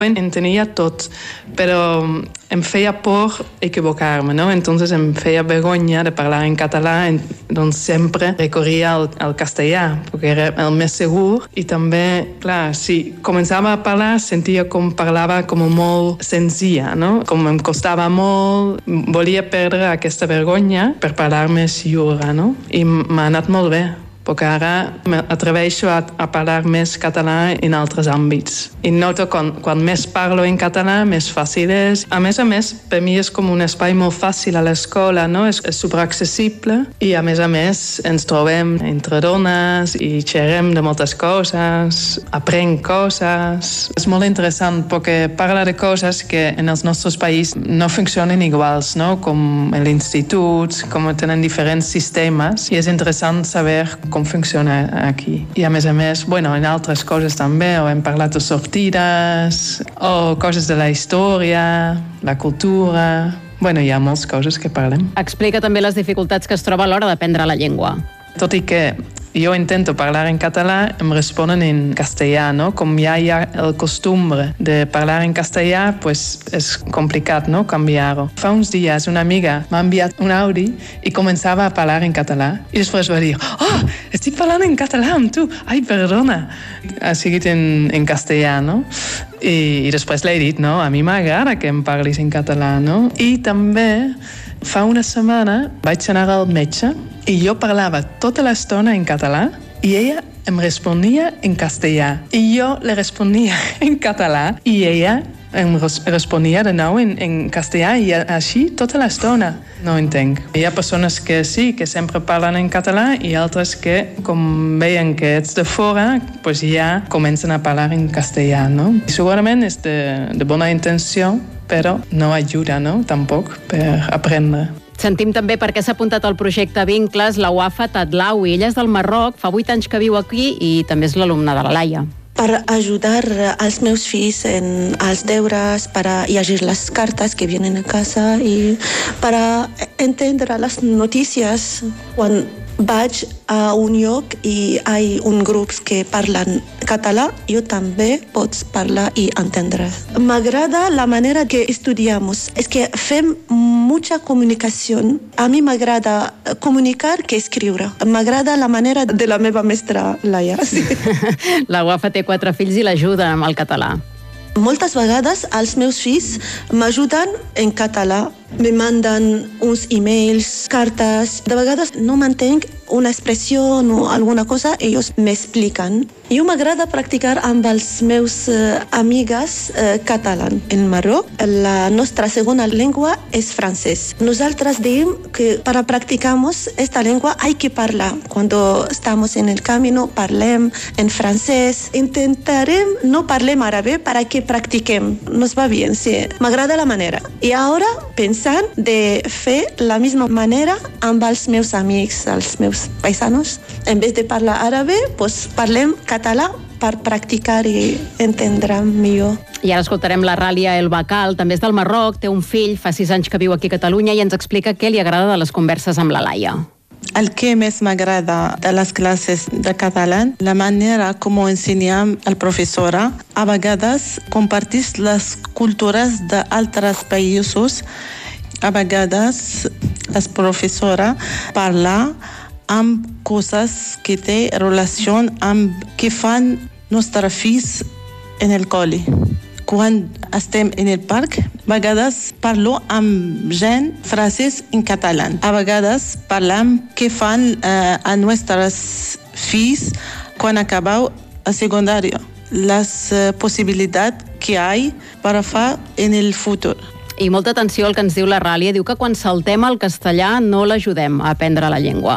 Entenia tot, però em feia por equivocar-me, no? Entonces em feia vergonya de parlar en català, doncs sempre recorria al castellà, perquè era el més segur, i també, clar, si començava a parlar, sentia com parlava com molt senzilla, no? Com em costava molt, volia perdre aquesta vergonya per parlar més lliure, no? I m'ha anat molt bé, perquè ara m'atreveixo a parlar més català en altres àmbits. I noto quan més parlo en català, més fàcil és. A més, per mi és com un espai molt fàcil a l'escola, no? És superaccessible i, a més, ens trobem entre dones i xerrem de moltes coses, aprenc coses. És molt interessant perquè parla de coses que en els nostres països no funcionen iguals, no? Com l'institut, com tenen diferents sistemes, i és interessant saber com funciona aquí. I a més, en altres coses també, o hem parlat de sortides, o coses de la història, la cultura. Hi ha moltes coses que parlem. Explica també les dificultats que es troba a l'hora d'aprendre la llengua. Tot i que jo intento parlar en català, em responen en castellà, no? Com ja hi ha el costumbre de parlar en castellà, pues és complicat, no? Canviar-ho. Fa uns dies una amiga m'ha enviat un àudio i començava a parlar en català. I després va dir, estic parlant en català amb tu. Ai, perdona. Ha sigut en castellà, no? I després l'he dit, no? A mi m'agrada que em parlis en català, no? I també fa una setmana vaig anar al metge i jo parlava tota l'estona en català i ella em responia en castellà. I jo li responia en català i ella em responia de nou en castellà i així tota l'estona. No entenc. Hi ha persones que sí, que sempre parlen en català i altres que, com veien que ets de fora, pues ja comencen a parlar en castellà, no? I segurament és de bona intenció, però no ajuda, no? Tampoc per aprendre. Sentim també per què s'ha apuntat al projecte Vincles la Wafa Tadlaoui. Ella és del Marroc, fa 8 anys que viu aquí i també és l'alumna de la Laia. Per ajudar als meus fills en els deures, per llegir les cartes que vienen a casa i per entendre les notícies. Quan vaig a un lloc i hi ha un grup que parlen català, jo també pots parlar i entendre. M'agrada la manera que estudiamos. Es que fem mucha comunicación. A mi m'agrada comunicar que escriure. M'agrada la manera de la meva mestra Laia. Sí. La Wafa té 4 fills i l'ajuda amb el català. Moltes vegades els meus fills m'ajuden en català. Me manden uns emails, cartes. De vegades no m'entenc una expressió o alguna cosa, ells m'expliquen. Jo m'agrada practicar amb els meus amigues català. En Marroc, la nostra segona llengua és francès. Nosaltres diem que para practicamos esta lengua hay que parlar. Cuando estamos en el camino, parlem en francès. Intentarem no parlem àrabe para que practiquem. Nos va bien, sí. M'agrada la manera. I ara pensant de fer la misma manera amb els meus amics, els meus paisanos. En vez de parlar àrabe, pues parlem català per practicar i entendre millor. I ara escoltarem la Ràlia El Bacal, també és del Marroc, té un fill, fa 6 anys que viu aquí a Catalunya i ens explica què li agrada de les converses amb la Laia. El que més m'agrada de les classes de català, la manera com ensenyam el professora. A vegades compartís les cultures d'altres països. A vegades la professora parla amb coses que té relació amb què fan nostres fills en el col·le. Quan estem en el parc, a vegades parlo amb gent francès en català. A vegades parlam què fan a nostres fills quan acabeu a secundària. Les possibilitats que hi ha per fer en el futur. I molta atenció al que ens diu la Ràlia. Diu que quan saltem al castellà no l'ajudem a aprendre la llengua.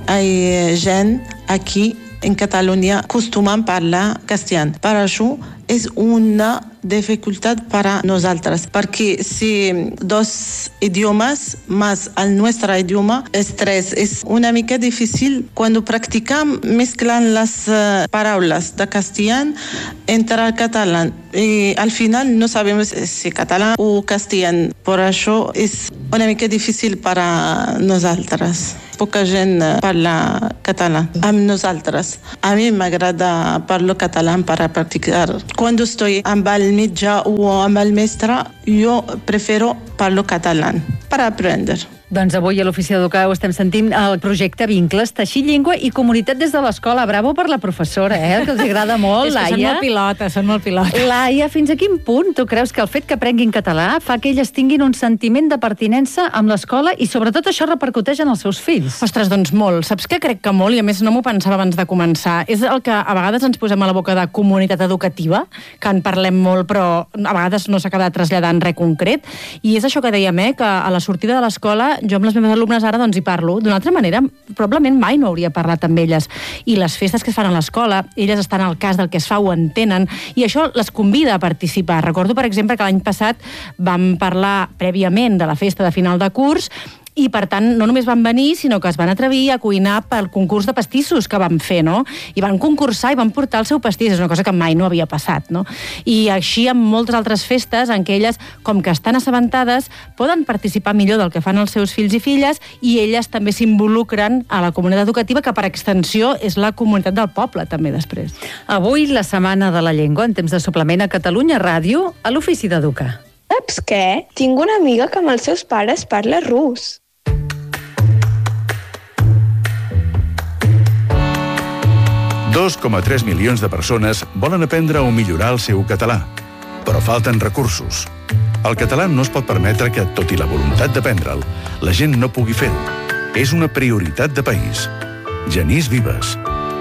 Hi ha gent aquí en Catalunya acostumen a parlar castellà. Per això és una dificultat per a nosaltres, perquè si dos idiomes més el nostre idioma és 3, és una mica difícil quan practicam mesclant les paraules de castellà entre el català i al final no sabem si català o castellà. Per això és una mica difícil per a nosaltres. Poca gent parla català amb nosaltres. A mi m'agrada parlar català per practicar. Quan estoy amb el el metge o amb el mestre, jo prefero parlar català per aprendre. Doncs avui a l'Ofici d'Educar ho estem sentint el projecte Vincles, teixir llengua i comunitat des de l'escola. Bravo per la professora, que els agrada molt, Laia. Són molt pilotes. Laia, fins a quin punt tu creus que el fet que aprenguin català fa que elles tinguin un sentiment de pertinença amb l'escola i sobretot això repercuteix en els seus fills? Ostres, doncs molt. Saps què crec que molt? I a més no m'ho pensava abans de començar. És el que a vegades ens posem a la boca de comunitat educativa, que en parlem molt però a vegades no s'acaba traslladant res concret. I és això que dèiem, que a la sortida de l'escola jo amb les meves alumnes ara hi parlo. D'una altra manera, probablement mai no hauria parlat amb elles. I les festes que es fan a l'escola, elles estan al cas del que es fa, ho entenen, i això les convida a participar. Recordo, per exemple, que l'any passat vam parlar prèviament de la festa de final de curs i, per tant, no només van venir, sinó que es van atrevir a cuinar pel concurs de pastissos que vam fer, no? I van concursar i van portar el seu pastís. És una cosa que mai no havia passat, no? I així amb moltes altres festes en què elles, com que estan assabentades, poden participar millor del que fan els seus fills i filles i elles també s'involucren a la comunitat educativa, que per extensió és la comunitat del poble, també, després. Avui, la Setmana de la Llengua, en temps de suplement a Catalunya Ràdio, a l'Ofici d'Educar. Saps què? Tinc una amiga que amb els seus pares parla rus. Dos 2,3 milions de persones volen aprendre o millorar el seu català, però falten recursos. El català no es pot permetre que, tot i la voluntat d'aprendre'l, la gent no pugui fer-ho. És una prioritat de país. Genís Vives.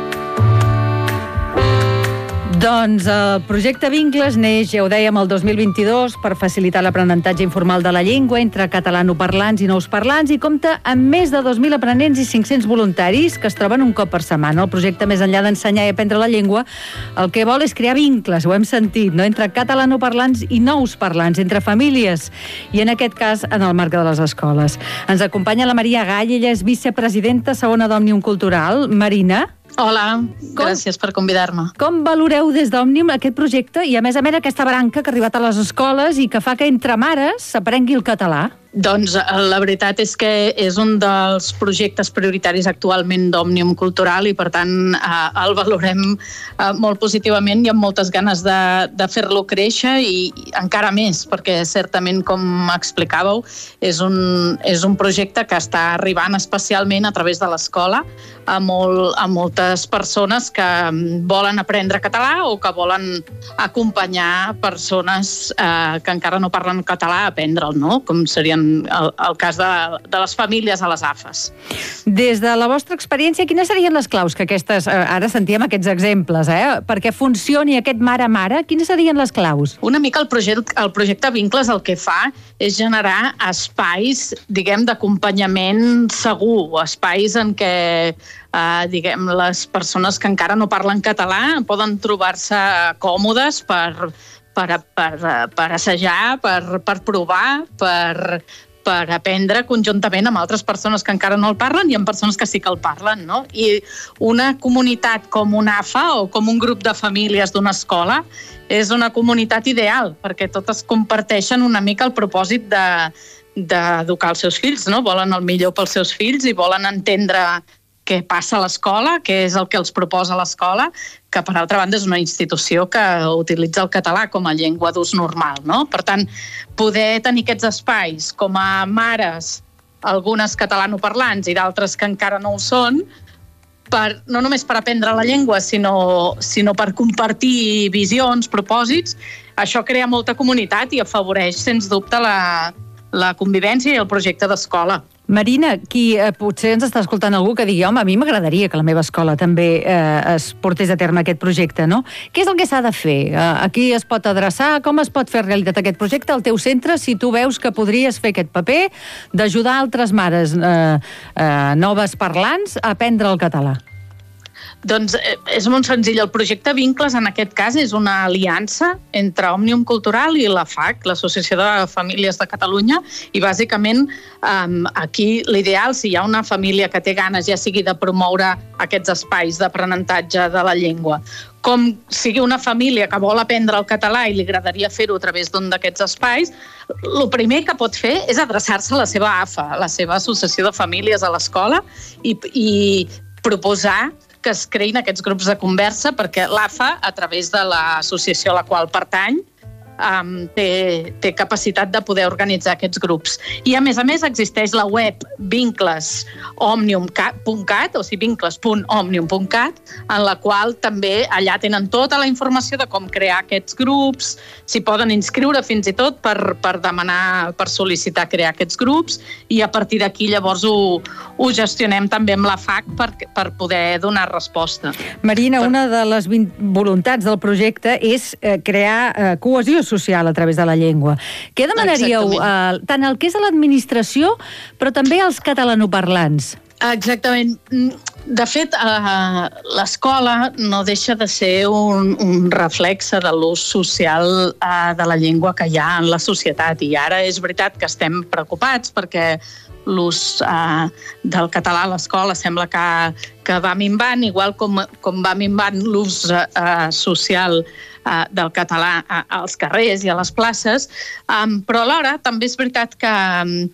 Doncs el projecte Vincles neix, ja ho dèiem, el 2022 per facilitar l'aprenentatge informal de la llengua entre catalanoparlants i nous parlants i compta amb més de 2.000 aprenents i 500 voluntaris que es troben un cop per setmana. El projecte, més enllà d'ensenyar i aprendre la llengua, el que vol és crear vincles, ho hem sentit, no? Entre catalanoparlants i nous parlants, entre famílies i, en aquest cas, en el marc de les escoles. Ens acompanya la Maria Gall, ella és vicepresidenta segona d'Òmnium Cultural. Marina. Hola, gràcies per convidar-me. Com valoreu des d'Òmnium aquest projecte i, a més aquesta branca que ha arribat a les escoles i que fa que entre mares s'aprengui el català? Doncs la veritat és que és un dels projectes prioritaris actualment d'Òmnium Cultural i, per tant, el valorem molt positivament i amb moltes ganes de fer-lo créixer i encara més, perquè certament, com explicàveu, és un projecte que està arribant especialment a través de l'escola a moltes persones que volen aprendre català o que volen acompanyar persones que encara no parlen català a aprendre'l, no? Com serien el cas de les famílies a les AFES. Des de la vostra experiència, quines serien les claus que aquestes, ara sentíem aquests exemples, perquè funcioni aquest mare a mare, quines serien les claus? Una mica el projecte Vincles el que fa és generar espais, diguem, d'acompanyament segur, espais en què diguem, les persones que encara no parlen català poden trobar-se còmodes per assajar, per provar, per aprendre conjuntament amb altres persones que encara no el parlen i amb persones que sí que el parlen, no? I una comunitat com un AFA o com un grup de famílies d'una escola és una comunitat ideal, perquè totes comparteixen una mica el propòsit d'educar els seus fills, no? Volen el millor pels seus fills i volen entendre què passa a l'escola, què és el que els proposa l'escola, que per altra banda és una institució que utilitza el català com a llengua d'ús normal, no? Per tant, poder tenir aquests espais com a mares, algunes catalanoparlants i d'altres que encara no ho són, no només per aprendre la llengua, sinó per compartir visions, propòsits, això crea molta comunitat i afavoreix, sens dubte, la convivència i el projecte d'escola. Marina, potser ens està escoltant algú que digui, home, a mi m'agradaria que la meva escola també es portés a terme aquest projecte, no? Què és el que s'ha de fer? A qui es pot adreçar? Com es pot fer realitat aquest projecte al teu centre si tu veus que podries fer aquest paper d'ajudar altres mares noves parlants a aprendre el català? Doncs és molt senzill. El projecte Vincles, en aquest cas, és una aliança entre Òmnium Cultural i la FAC, l'Associació de Famílies de Catalunya, i bàsicament aquí l'ideal, si hi ha una família que té ganes, ja sigui de promoure aquests espais d'aprenentatge de la llengua, com sigui una família que vol aprendre el català i li agradaria fer-ho a través d'un d'aquests espais, el primer que pot fer és adreçar-se a la seva AFA, a la seva Associació de Famílies a l'escola, i proposar que es creïn aquests grups de conversa, perquè l'AFA, a través de l'associació a la qual pertany, té capacitat de poder organitzar aquests grups. I a més existeix la web vincles.omnium.cat, o sigui, vincles.omnium.cat, en la qual també allà tenen tota la informació de com crear aquests grups, s'hi poden inscriure fins i tot per demanar, per sol·licitar crear aquests grups, i a partir d'aquí llavors ho gestionem també amb la FAC per poder donar resposta. Marina, una de les voluntats del projecte és crear cohesió social a través de la llengua. Què demanaríeu tant el que és a l'administració, però també als catalanoparlants? Exactament. De fet, l'escola no deixa de ser un reflexe de l'ús social de la llengua que hi ha en la societat. I ara és veritat que estem preocupats perquè l'ús del català a l'escola sembla que va minvant, igual com va minvant l'ús social del català als carrers i a les places, però alhora també és veritat que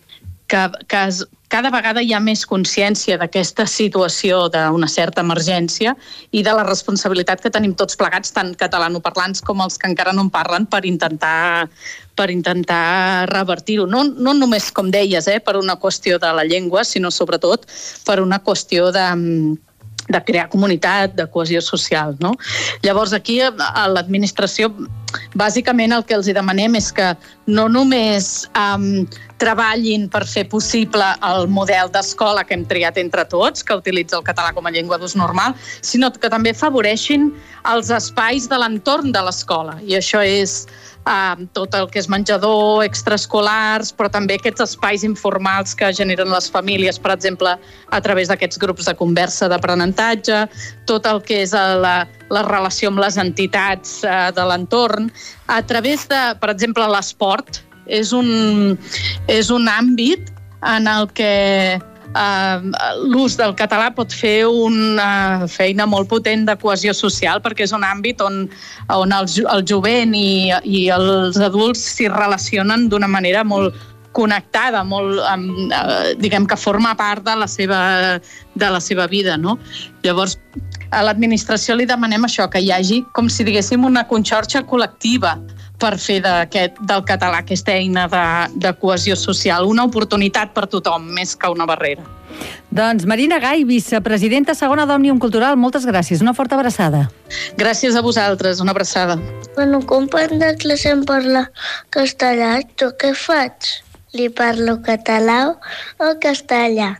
cada vegada hi ha més consciència d'aquesta situació d'una certa emergència i de la responsabilitat que tenim tots plegats, tant catalanoparlants com els que encara no en parlen, per intentar revertir-ho. No només, com deies, per una qüestió de la llengua, sinó sobretot per una qüestió de crear comunitat, de cohesió social, no? Llavors, aquí a l'administració, bàsicament el que els demanem és que no només treballin per fer possible el model d'escola que hem triat entre tots, que utilitza el català com a llengua d'ús normal, sinó que també afavoreixin els espais de l'entorn de l'escola. I això és tot el que és menjador, extraescolars, però també aquests espais informals que generen les famílies, per exemple, a través d'aquests grups de conversa d'aprenentatge, tot el que és la relació amb les entitats de l'entorn, a través de, per exemple, l'esport. És un àmbit en el que l'ús del català pot fer una feina molt potent de cohesió social, perquè és un àmbit on el jovent i els adults s'hi relacionen d'una manera molt connectada, diguem que forma part de la seva vida, no? Llavors, a l'administració li demanem això, que hi hagi, com si diguéssim, una conxorxa col·lectiva per fer del català aquesta eina de cohesió social, una oportunitat per tothom, més que una barrera. Doncs Marina Gai, vicepresidenta segona d'Òmnium Cultural, moltes gràcies, una forta abraçada. Gràcies a vosaltres, una abraçada. Quan un company de classe em parla castellà, jo què faig? Li parlo català o castellà?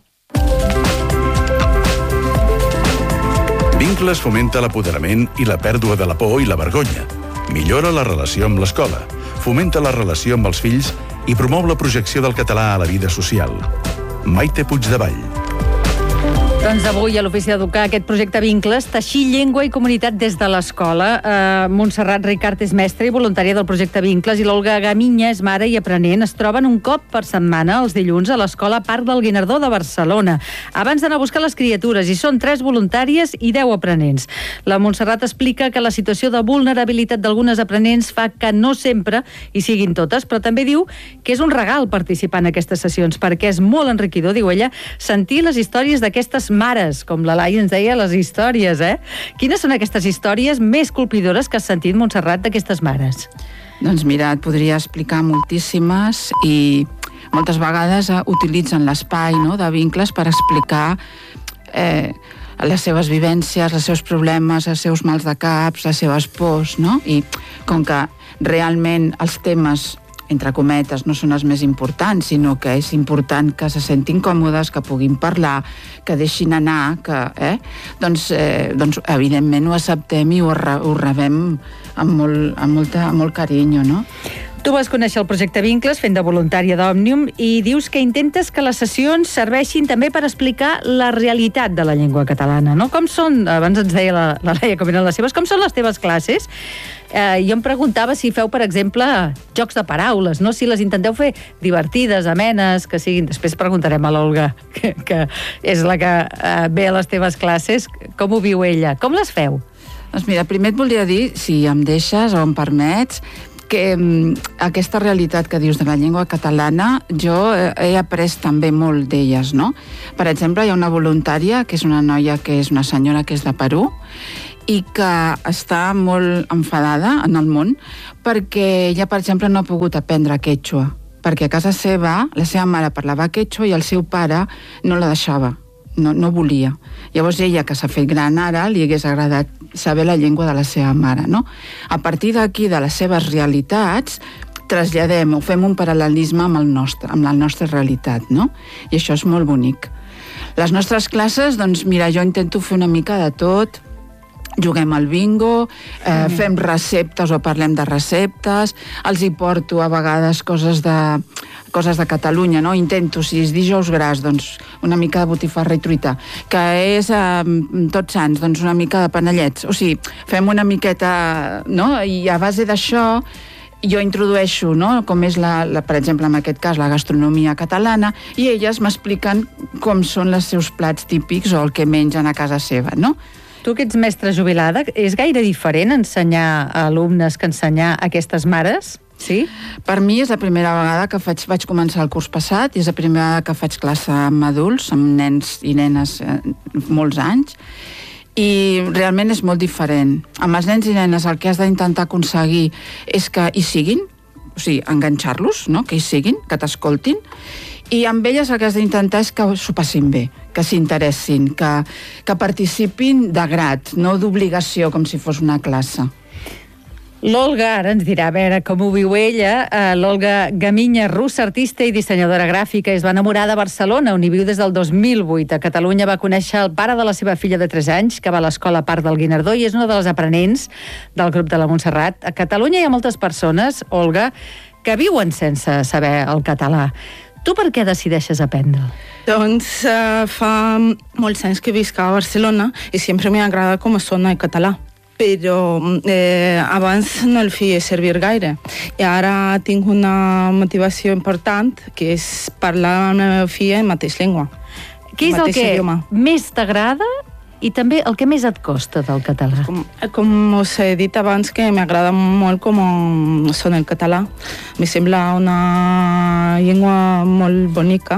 Vincles fomenta l'apoderament i la pèrdua de la por i la vergonya. Millora la relació amb l'escola, fomenta la relació amb els fills i promou la projecció del català a la vida social. Maite Puigdevall. Doncs avui a l'Ofici d'Educar aquest projecte Vincles, teixir llengua i comunitat des de l'escola. Montserrat Ricart és mestra i voluntària del projecte Vincles i l'Olga Gaminya és mare i aprenent. Es troben un cop per setmana els dilluns a l'Escola Parc del Guinardó de Barcelona. Abans d'anar a buscar les criatures, hi són 3 voluntàries i 10 aprenents. La Montserrat explica que la situació de vulnerabilitat d'algunes aprenents fa que no sempre hi siguin totes, però també diu que és un regal participar en aquestes sessions, perquè és molt enriquidor, diu ella, sentir les històries d'aquestes mares, com la Laia ens deia, les històries, Quines són aquestes històries més colpidores que has sentit, Montserrat, d'aquestes mares? Doncs mira, et podria explicar moltíssimes i moltes vegades utilitzen l'espai de vincles per explicar les seves vivències, els seus problemes, els seus mals de caps, les seves pors, no? I com que realment els temes entre cometes, no són els més importants, sinó que és important que se sentin còmodes, que puguin parlar, que deixin anar, doncs evidentment ho acceptem i ho rebem amb molt carinyo, no? Tu vas conèixer el projecte Vincles fent de voluntària d'Òmnium i dius que intentes que les sessions serveixin també per explicar la realitat de la llengua catalana, no? Com són, abans ens deia la Laia com eren les seves, com són les teves classes? Jo em preguntava si feu, per exemple, jocs de paraules, no? Si les intenteu fer divertides, amenes, que siguin... Després preguntarem a l'Olga, que és la que ve a les teves classes, com ho viu ella. Com les feu? Doncs mira, primer et volia dir, si em deixes o em permets, que aquesta realitat que dius de la llengua catalana jo he après també molt d'elles, no? Per exemple, hi ha una voluntària que és una noia que és una senyora que és de Perú i que està molt enfadada en el món perquè ella, per exemple, no ha pogut aprendre quechua, perquè a casa seva la seva mare parlava quechua i el seu pare no la deixava, no volia. Llavors ella, que s'ha fet gran ara, li hagués agradat saber la llengua de la seva mare, no? A partir d'aquí, de les seves realitats, traslladem o fem un paral·lelisme amb la nostra realitat, no? I això és molt bonic. Les nostres classes, doncs mira, jo intento fer una mica de tot, juguem al bingo, fem receptes o parlem de receptes, els hi porto a vegades coses de Catalunya, no? Intento, si és dijous gras, doncs una mica de botifarra i truita, que és Tots Sants, doncs una mica de panellets, o sigui, fem una miqueta, no? I a base d'això jo introdueixo, no?, com és, per exemple, en aquest cas, la gastronomia catalana, i elles m'expliquen com són els seus plats típics o el que mengen a casa seva, no? Tu que ets mestra jubilada, és gaire diferent ensenyar a alumnes que ensenyar a aquestes mares? Sí? Per mi és la primera vegada que vaig començar el curs passat i és la primera vegada que faig classe amb adults, amb nens i nenes molts anys, i realment és molt diferent. Amb els nens i nenes el que has d'intentar aconseguir és que hi siguin, o sigui, enganxar-los, no?, que hi siguin, que t'escoltin, i amb elles el que has d'intentar és que s'ho passin bé, que s'interessin, que participin de grat, no d'obligació, com si fos una classe. L'Olga ara ens dirà, a veure com ho viu ella. L'Olga Gaminya, russa, artista i dissenyadora gràfica, es va enamorar de Barcelona, on hi viu des del 2008. A Catalunya va conèixer el pare de la seva filla de 3 anys, que va a l'escola Parc del Guinardó i és una de les aprenents del grup de la Montserrat. A Catalunya hi ha moltes persones, Olga, que viuen sense saber el català. Tu per què decideixes aprendre'l? Doncs fa molts anys que visc a Barcelona i sempre m'ha agradat com sona el català. Però abans no el feia servir gaire. I ara tinc una motivació important, que és parlar amb la meva filla en mateixa llengua. Què és el que més t'agrada i també el que més et costa del català? Com us he dit abans, que m'agrada molt com sona el català. Me sembla una llengua molt bonica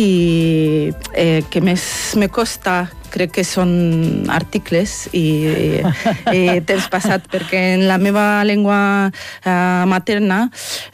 i que més me costa, crec que són articles i temps passat, perquè en la meva llengua materna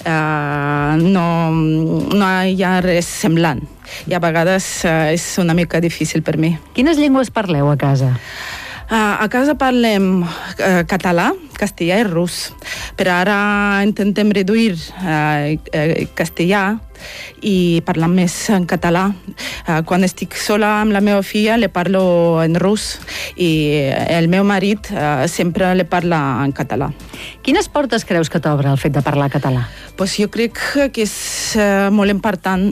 no hi ha res semblant. I a vegades és una mica difícil per mi. Quines llengües parleu a casa? A casa parlem català, castellà i rus. Però ara intentem reduir castellà i parlar més en català. Quan estic sola amb la meva filla le parlo en rus i el meu marit sempre le parla en català. Quines portes creus que t'obre el fet de parlar català? Pues jo crec que és molt important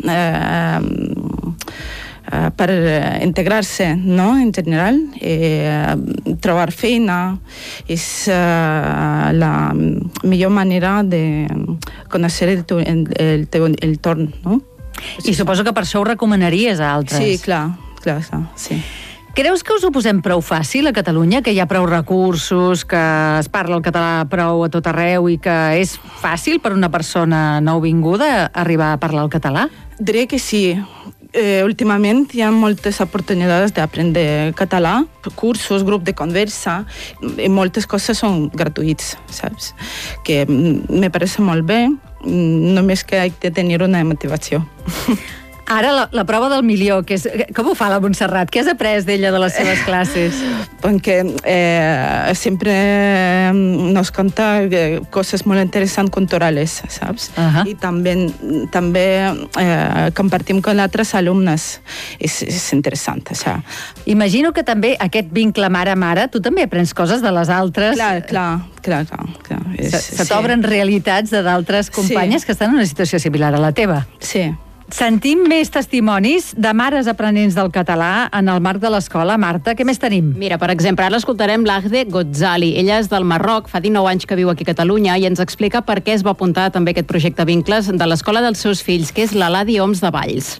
per integrar-se, no?, en general. Trobar feina és la millor manera de conèixer el teu entorn, no? I suposo que per això ho recomanaries a altres. Sí, clar, sí. Creus que us ho posem prou fàcil a Catalunya, que hi ha prou recursos, que es parla el català prou a tot arreu i que és fàcil per una persona nouvinguda arribar a parlar el català? Diré que sí. Últimament hi ha moltes oportunitats d'aprendre català, cursos, grup de conversa, i moltes coses són gratuïts, saps? Que me pareix molt bé, només que he de tenir una motivació. Ara, la prova del milió, que és... Com ho fa la Montserrat? Què has après d'ella de les seves classes? Perquè sempre nos conta coses molt interessants culturals, saps? I també compartim amb altres alumnes. És interessant, això. Imagino que també aquest vincle mare-mare, tu també aprens coses de les altres. Clar. Se t'obren realitats d'altres companyes que estan en una situació similar a la teva. Sí. Sentim més testimonis de mares aprenents del català en el marc de l'escola. Marta, què més tenim? Mira, per exemple, ara escoltarem l'Agde Gotzali. Ella és del Marroc, fa 19 anys que viu aquí a Catalunya i ens explica per què es va apuntar també aquest projecte Vincles de l'escola dels seus fills, que és l'Aladi Oms de Valls.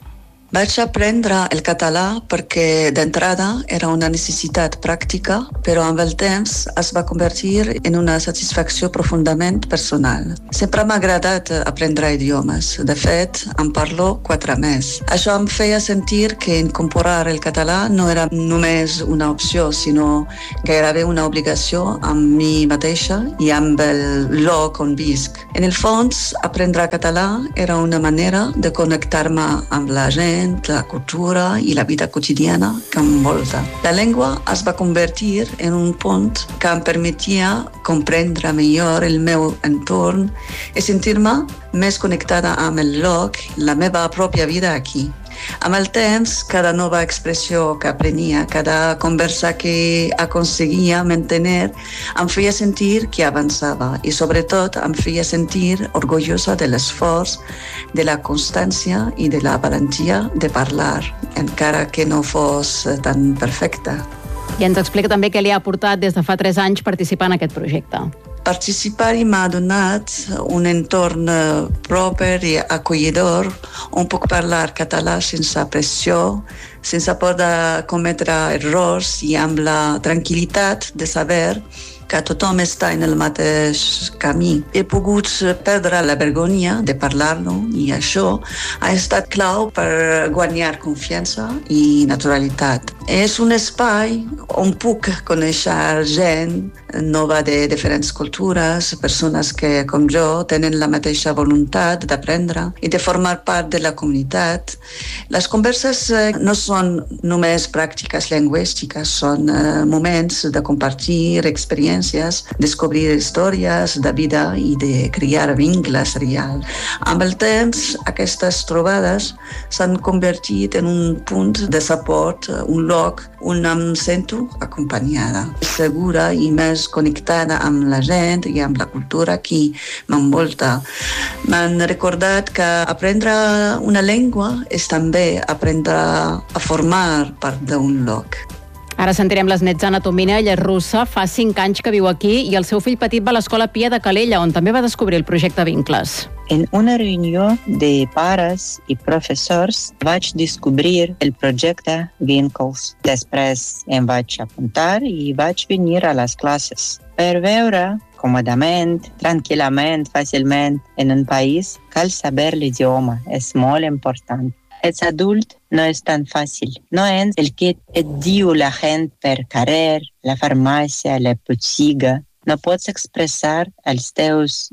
Vaig aprendre el català perquè d'entrada era una necessitat pràctica, però amb el temps es va convertir en una satisfacció profundament personal. Sempre m'ha agradat aprendre idiomes. De fet, en parlo 4 més. Això em feia sentir que incorporar el català no era només una opció, sinó gairebé una obligació amb mi mateixa i amb el lloc on visc. En el fons, aprendre català era una manera de connectar-me amb la gent, la cultura i la vida quotidiana que m'envolta. La llengua es va convertir en un pont que em permetia comprendre millor el meu entorn i sentir-me més connectada amb el lloc, la meva pròpia vida aquí. Amb el temps, cada nova expressió que aprenia, cada conversa que aconseguia mantenir, em feia sentir que avançava i, sobretot, em feia sentir orgullosa de l'esforç, de la constància i de la valentia de parlar, encara que no fos tan perfecta. I ens explica també què li ha aportat des de fa 3 anys participar en aquest projecte. Participar-hi m'ha donat un entorn proper i acollidor on puc parlar català sense pressió, sense por de cometre errors i amb la tranquil·litat de saber que tothom està en el mateix camí. He pogut perdre la vergonya de parlar-lo i això ha estat clau per guanyar confiança i naturalitat. És un espai on puc conèixer gent nova de diferents cultures, persones que, com jo, tenen la mateixa voluntat d'aprendre i de formar part de la comunitat. Les converses no són només pràctiques lingüístiques, són moments de compartir experiències, descobrir històries de vida i de crear vincles reals. Amb el temps, aquestes trobades s'han convertit en un punt de suport, un lloc on em sento acompanyada, segura i més connectada amb la gent i amb la cultura que m'envolta. M'han recordat que aprendre una llengua és també aprendre a formar part d'un lloc. Ara sentirem les Netzana Tomina, ella és russa, fa 5 anys que viu aquí i el seu fill petit va a l'Escola Pia de Calella, on també va descobrir el projecte Vincles. En una reunió de pares i professors vaig descobrir el projecte Vincles. Després em vaig apuntar i vaig venir a les classes per veure còmodament, tranquil·lament, fàcilment en un país cal saber l'idioma, és molt important. Ets adult no és tan fàcil. No és el que et diu la gent per carrer, la farmàcia, la botiga. No pots expressar els teus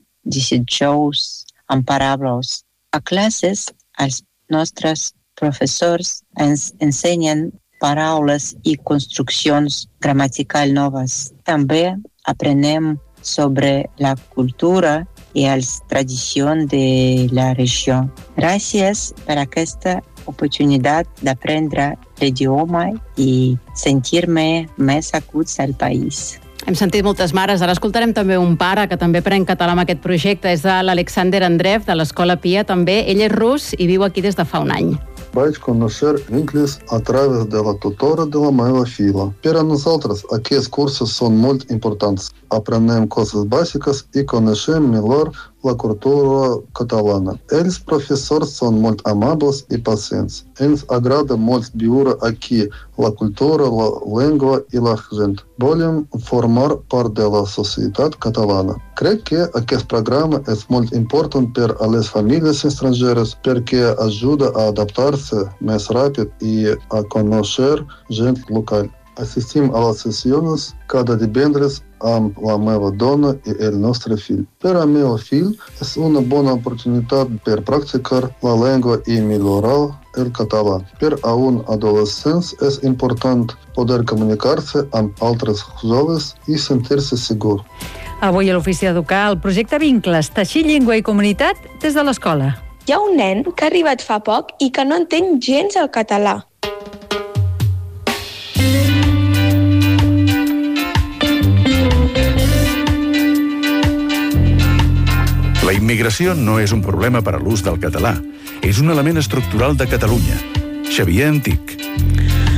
desitjos amb paraules. A classes, els nostres professors ens ensenyen paraules i construccions gramaticals noves. També aprenem sobre la cultura i les tradicions de la regió. Gràcies per aquesta oportunitat d'aprendre l'idioma i sentir-me més acuts al país. Hem sentit moltes mares, ara escoltarem també un pare que també pren català amb aquest projecte, és de l'Alexander Andreev, de l'Escola Pia també. Ell és rus i viu aquí des de fa un any. Vaig conèixer anglès a través de la tutora de la meva filla. Per a nosaltres, aquests cursos són molt importants. Aprenem coses bàsiques i coneixem millor la cultura catalana. Els professors són molt amables i pacients. Ens agrada molt viure aquí la cultura, la llengua i la gent. Volem formar part de la societat catalana. Crec que aquest programa és molt important per a les famílies estrangeres perquè ajuda a adaptar-se més ràpid i a conèixer gent local. Assistim a les sessions cada divendres amb la meva dona i el nostre fill. Per a meu fill és una bona oportunitat per practicar la llengua i millorar el català. Per a un adolescent és important poder comunicar-se amb altres joves i sentir-se segur. Avui a l'Ofici d'Educar, el projecte Vincles, teixir llengua i comunitat des de l'escola. Hi ha un nen que ha arribat fa poc i que no entén gens el català. La immigració no és un problema per a l'ús del català. És un element estructural de Catalunya. Xavier Antic.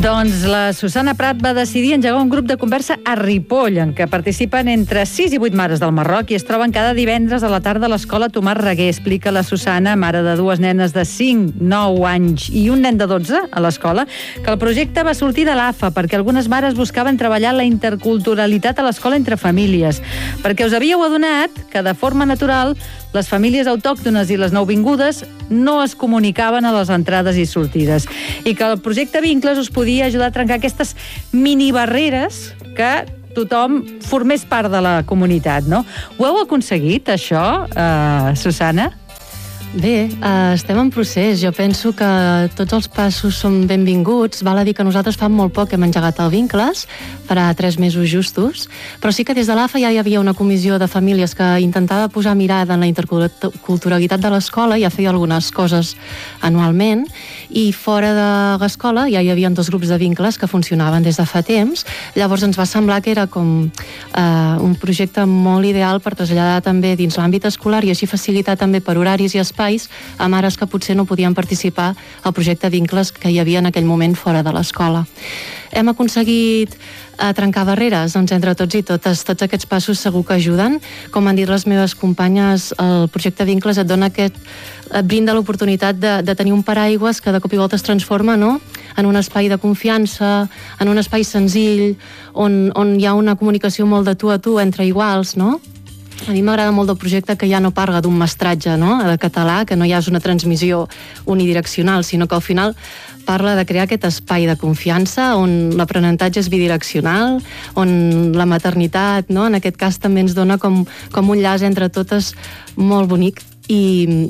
Doncs la Susana Prat va decidir engegar un grup de conversa a Ripoll, en què participen entre 6 i 8 mares del Marroc i es troben cada divendres a la tarda a l'escola Tomàs Reguer. Explica la Susana, mare de 2 nenes de 5, 9 anys i un nen de 12 a l'escola, que el projecte va sortir de l'AFA perquè algunes mares buscaven treballar la interculturalitat a l'escola entre famílies, perquè us havíeu adonat que de forma natural les famílies autòctones i les nouvingudes no es comunicaven a les entrades i sortides i que el projecte Vincles us podia ajudar a trencar aquestes mini-barreres que tothom formés part de la comunitat, no? Ho heu aconseguit, això, Susana? Bé, estem en procés. Jo penso que tots els passos són benvinguts. Val a dir que nosaltres fa molt poc hem engegat el Vincles, farà 3 mesos justos, però sí que des de l'AFA ja hi havia una comissió de famílies que intentava posar mirada en la interculturalitat de l'escola, ja feia algunes coses anualment, i fora de l'escola ja hi havia 2 grups de vincles que funcionaven des de fa temps. Llavors ens va semblar que era com un projecte molt ideal per traslladar també dins l'àmbit escolar i així facilitar també per horaris i espais a mares que potser no podien participar al projecte Vincles que hi havia en aquell moment fora de l'escola. Hem aconseguit trencar barreres, doncs entre tots i totes. Tots aquests passos segur que ajuden. Com han dit les meves companyes, el projecte Vincles et brinda l'oportunitat de tenir un paraigües que de cop i volta es transforma, no?, en un espai de confiança, en un espai senzill, on hi ha una comunicació molt de tu a tu entre iguals, no? A mi m'agrada molt del projecte que ja no parla d'un mestratge, no?, de català, que no hi ha una transmissió unidireccional, sinó que al final parla de crear aquest espai de confiança on l'aprenentatge és bidireccional, on la maternitat, no?, en aquest cas també ens dona com un llaç entre totes molt bonic i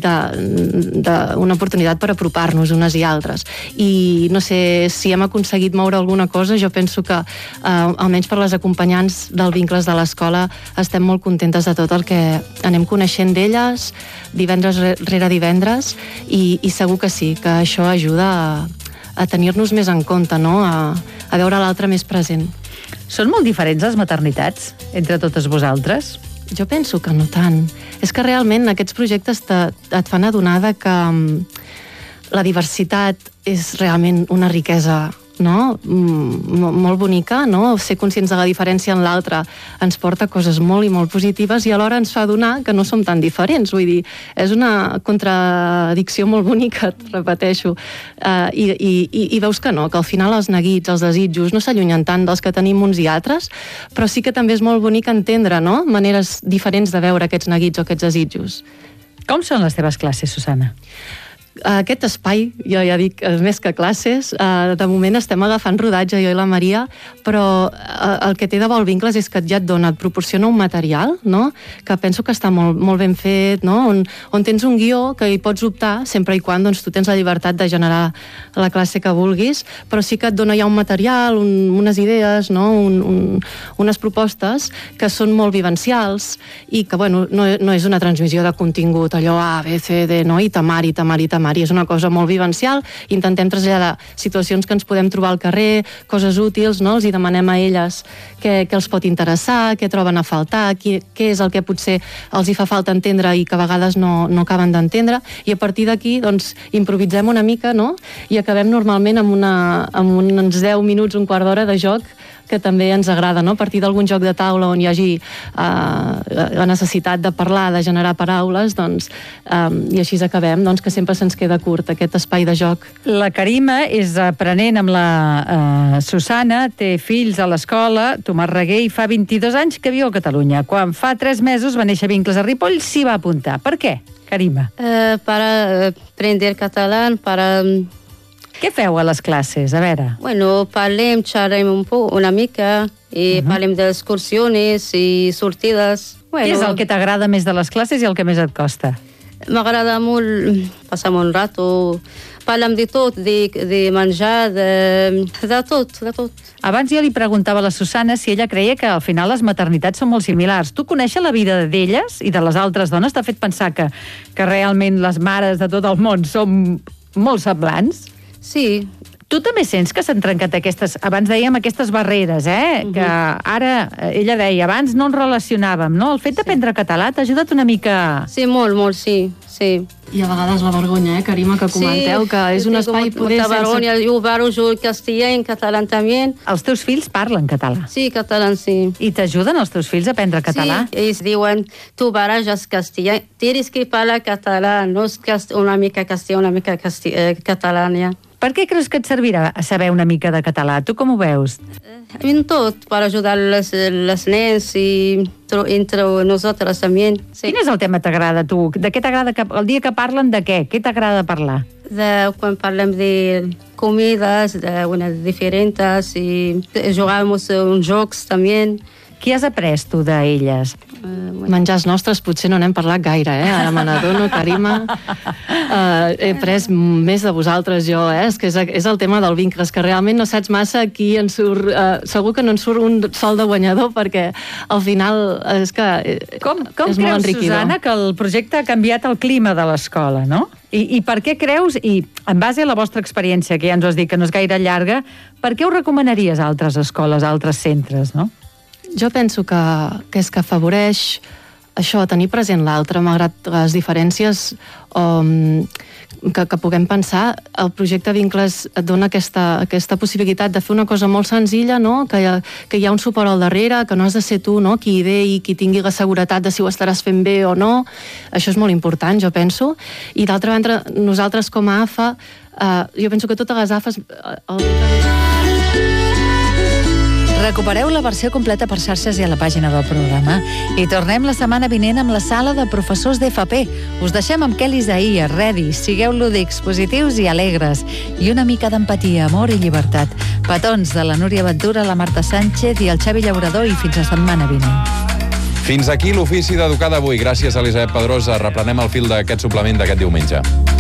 una oportunitat per apropar-nos unes i altres. I no sé si hem aconseguit moure alguna cosa, jo penso que almenys per les acompanyants del Vincles de l'escola estem molt contentes de tot el que anem coneixent d'elles divendres rere divendres i segur que sí, que això ajuda a tenir-nos més en compte, no?, a veure l'altre més present. Són molt diferents les maternitats entre totes vosaltres? Jo penso que no tant. És que realment aquests projectes et fan adonar que la diversitat és realment una riquesa, no?, molt bonica, no? Ser conscients de la diferència en l'altre ens porta coses molt i molt positives i alhora ens fa adonar que no som tan diferents. Vull dir, és una contradicció molt bonica, repeteixo. I veus que no, que al final els neguits, els desitjos, no s'allunyen tant dels que tenim uns i altres, però sí que també és molt bonic entendre, no?, maneres diferents de veure aquests neguits o aquests desitjos. Com són les teves classes, Susana? Aquest espai, jo ja dic, més que classes, de moment estem agafant rodatge, jo i la Maria, però el que té de bo el Vincles és que ja et dona, et proporciona un material, no?, que penso que està molt ben fet, no?, on tens un guió que hi pots optar, sempre i quan doncs, tu tens la llibertat de generar la classe que vulguis, però sí que et dona ja un material, unes idees, no?, unes propostes que són molt vivencials i que, bueno, no és una transmissió de contingut, allò A, B, C, D, no?, i temari, és una cosa molt vivencial, intentem traslladar situacions que ens podem trobar al carrer, coses útils, no?, els hi demanem a elles què els pot interessar, què troben a faltar, què és el que potser els hi fa falta entendre i que a vegades no acaben d'entendre, i a partir d'aquí, doncs, improvisem una mica, no?, i acabem normalment amb uns 10 minuts, un quart d'hora de joc que també ens agrada, no?, a partir d'algun joc de taula on hi hagi la necessitat de parlar, de generar paraules, doncs, i així acabem, doncs, que sempre se'ns queda curt aquest espai de joc. La Karima és aprenent amb la Susana, té fills a l'escola Tomàs Reguer i fa 22 anys que viu a Catalunya. Quan fa 3 mesos va néixer Vincles a Ripoll, s'hi va apuntar. Per què, Karima? Para aprender català, para... Què feu a les classes? A veure. Bueno, xerrem una mica i parlem d'excursions i sortides. Què és el que t'agrada més de les classes i el que més et costa? M'agrada molt passar un rato. Parlem de tot, de menjar, de tot. Abans jo li preguntava a la Susana si ella creia que al final les maternitats són molt similars. Tu conèixer la vida d'elles i de les altres dones t'ha fet pensar que realment les mares de tot el món són molt semblants? Sí. Tu també sents que s'han trencat aquestes, abans dèiem aquestes barreres, que ara, ella deia, abans no ens relacionàvem, no? El fet d'aprendre català t'ha ajudat una mica... Sí, molt, sí. I a vegades la vergonya, Karima, que comenteu, que és un espai poder sense... Sí, vergonya, jo barrejo el castellà en català també. Els teus fills parlen català? Sí, català, sí. I t'ajuden els teus fills a aprendre català? Sí, ells diuen, tu barreges castellà, tens que parlar català, no és una mica castellà, una mica català. Per què creus que et servirà saber una mica de català? Tu com ho veus? En tot, per ajudar les nens i entre nosaltres també. Quin és el tema que t'agrada a tu? De què t'agrada? El dia que parlen de què? Què t'agrada parlar? Quan parlem de comides, diferents, i jugàvem uns jocs també. Què has après tu d'elles? Menjars nostres potser no n'hem parlat gaire, ara me n'adono, Karima. He après més de vosaltres, jo, És que és el tema del vincle, és que realment no saps massa qui en surt... Segur que no en surt un sol de guanyador, perquè al final és que Com és molt creus, enriquidor. Susana, que el projecte ha canviat el clima de l'escola, no? I per què creus, i en base a la vostra experiència, que ja ens ho has dit que no és gaire llarga, per què ho recomanaries a altres escoles, a altres centres, no? Jo penso que és que afavoreix això, tenir present l'altre, malgrat les diferències que puguem pensar. El projecte Vincles et dona aquesta possibilitat de fer una cosa molt senzilla, no? Que hi ha un suport al darrere, que no has de ser tu, no? Qui ideï, qui tingui la seguretat de si ho estaràs fent bé o no. Això és molt important, jo penso. I d'altra banda, nosaltres com a AFA, jo penso que totes les AFAs... Recupereu la versió completa per xarxes i a la pàgina del programa. I tornem la setmana vinent amb la sala de professors d'FP. Us deixem amb Kelly Zahia, ready. Sigueu lúdics, positius i alegres. I una mica d'empatia, amor i llibertat. Petons de la Núria Ventura, la Marta Sánchez i el Xavi Llaurador, i fins la setmana vinent. Fins aquí l'ofici d'educar d'avui. Gràcies a Elisabet Pedrosa. Reprenem el fil d'aquest suplement d'aquest diumenge.